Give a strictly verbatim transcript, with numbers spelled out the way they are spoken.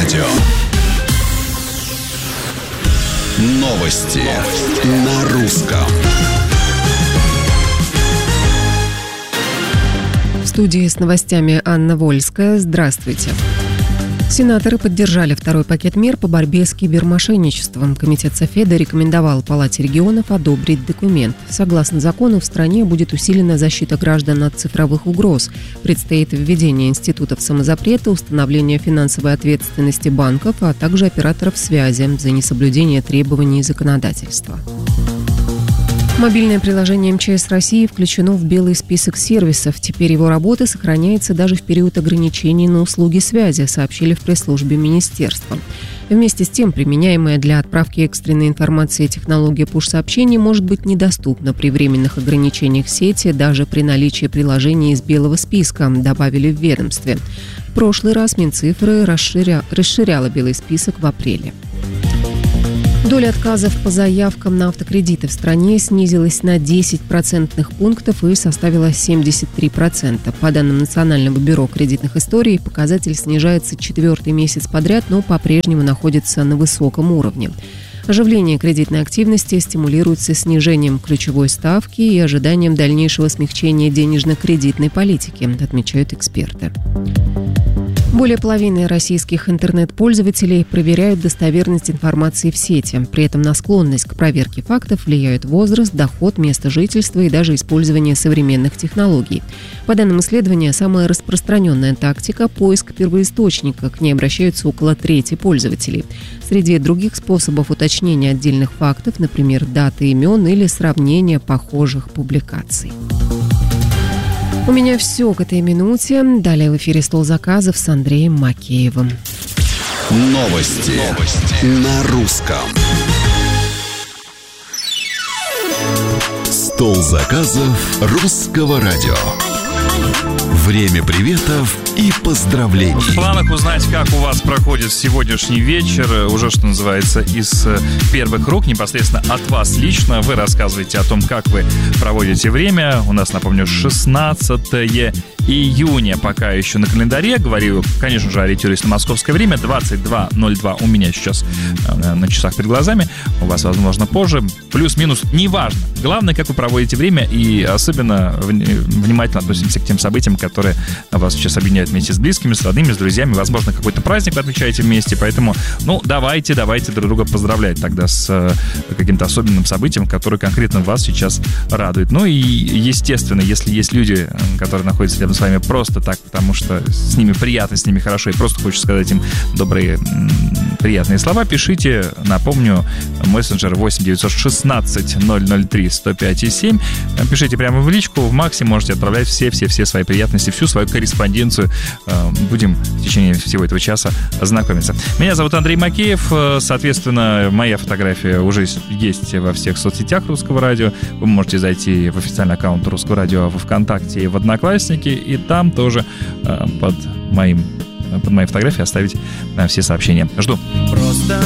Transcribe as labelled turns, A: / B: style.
A: радио. Новости на русском.
B: В студии с новостями Анна Вольская. Здравствуйте. Сенаторы поддержали второй пакет мер по борьбе с кибермошенничеством. Комитет Софеда рекомендовал Палате регионов одобрить документ. Согласно закону, в стране будет усилена защита граждан от цифровых угроз. Предстоит введение институтов самозапрета, установление финансовой ответственности банков, а также операторов связи за несоблюдение требований законодательства. Мобильное приложение эм че эс России включено в белый список сервисов. Теперь его работа сохраняется даже в период ограничений на услуги связи, сообщили в пресс-службе министерства. Вместе с тем, применяемая для отправки экстренной информации технология пуш-сообщений может быть недоступна при временных ограничениях сети, даже при наличии приложения из белого списка, добавили в ведомстве. В прошлый раз Минцифры расширя... расширяла белый список в апреле. Доля отказов по заявкам на автокредиты в стране снизилась на десять процентных пунктов и составила семьдесят три процента. По данным Национального бюро кредитных историй, показатель снижается четвертый месяц подряд, но по-прежнему находится на высоком уровне. Оживление кредитной активности стимулируется снижением ключевой ставки и ожиданием дальнейшего смягчения денежно-кредитной политики, отмечают эксперты. Более половины российских интернет-пользователей проверяют достоверность информации в сети. При этом на склонность к проверке фактов влияют возраст, доход, место жительства и даже использование современных технологий. По данным исследования, самая распространенная тактика – поиск первоисточника. К ней обращаются около трети пользователей. Среди других способов уточнения отдельных фактов, например, даты имен или сравнения похожих публикаций. У меня все к этой минуте. Далее в эфире «Стол заказов» с Андреем Макеевым.
A: Новости, Новости. на русском. «Стол заказов» русского радио. Время приветов и поздравлений.
C: В планах узнать, как у вас проходит сегодняшний вечер, уже, что называется, из первых рук, непосредственно от вас лично. Вы рассказываете о том, как вы проводите время. У нас, напомню, шестнадцатое июня пока еще на календаре. Говорю, конечно же, ориентируясь на московское время. двадцать два ноль два у меня сейчас на часах перед глазами. У вас, возможно, позже. Плюс-минус, неважно. Главное, как вы проводите время, и особенно внимательно относимся к тем событиям, которые вас сейчас объединяют вместе с близкими, с родными, с друзьями. Возможно, какой-то праздник вы отмечаете вместе. Поэтому, ну, давайте, давайте друг друга поздравлять тогда с каким-то особенным событием, которое конкретно вас сейчас радует. Ну и, естественно, если есть люди, которые находятся рядом с вами просто так, потому что с ними приятно, с ними хорошо, и просто хочется сказать им добрые, приятные слова, пишите, напомню, мессенджер восемь девятьсот шестнадцать ноль ноль три сто пять и семь. Пишите прямо в личку, в Максе можете отправлять все-все-все свои приятности, всю свою корреспонденцию. Будем в течение всего этого часа знакомиться. Меня зовут Андрей Макеев, соответственно, моя фотография уже есть во всех соцсетях Русского радио. Вы можете зайти в официальный аккаунт Русского радио во ВКонтакте и в Одноклассники, и там тоже под моим под моей фотографией оставить все сообщения. Жду. Просто